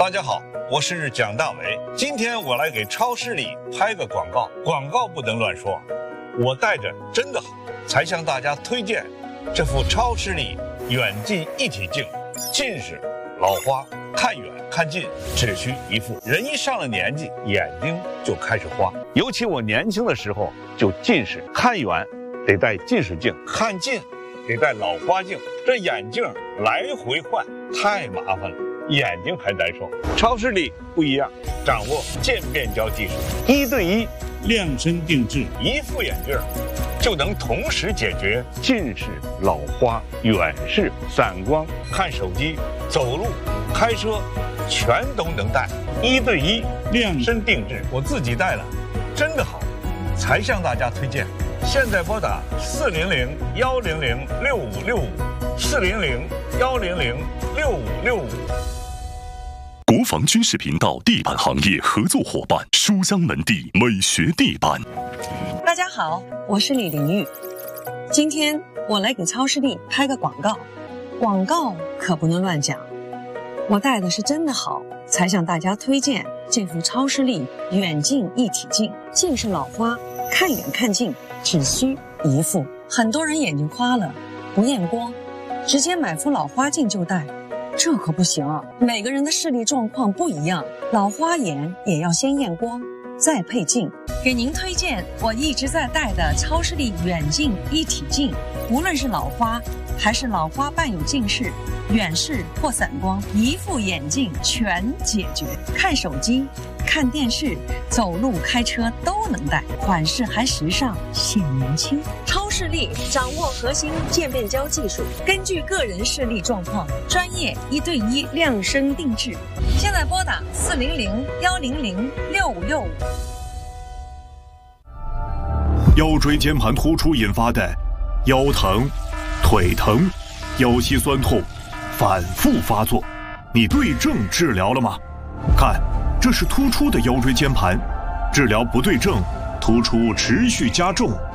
大家好，我是蒋大为。今天我来给超视力拍个广告，广告不能乱说。我戴着真的好，才向大家推荐这副超视力远近一体镜。近视、老花，看远看近只需一副。人一上了年纪，眼睛就开始花。尤其我年轻的时候就近视，看远得戴近视镜，看近得戴老花镜。这眼镜来回换太麻烦了，眼睛还难受。超视力不一样，掌握渐变焦技术，1对1 量身定制， 一副眼镜就能同时解决近视、老花、远视、散光、看手机、走路、开车，全都能戴。1对1量身定制，我自己戴了，真的好，才向大家推荐。现在拨打400-100-6565，400-100-6565。 国防军事频道地板行业合作伙伴书香门第美学地板。 大家好，我是李玲玉。今天我来给超视力拍个广告，广告可不能乱讲。我戴的是真的好，才向大家推荐这副超视力远近一体镜。近视老花，看远看近只需一副。很多人眼睛花了不验光，直接买副老花镜就戴，这可不行啊！每个人的视力状况不一样，老花眼也要先验光再配镜。给您推荐我一直在戴的超视力远近一体镜，无论是老花还是老花伴有近视、远视或散光，一副眼镜全解决。看手机、看电视、走路、开车都能戴，款式还时尚显年轻。超视力掌握核心渐变焦技术，根据个人视力状况，专业1对1量身定制。现在拨打400-100-6565。 腰椎间盘突出引发的腰疼、腿疼、腰膝酸痛反复发作，你对症治疗了吗？看，这是突出的腰椎间盘，治疗不对症，突出持续加重，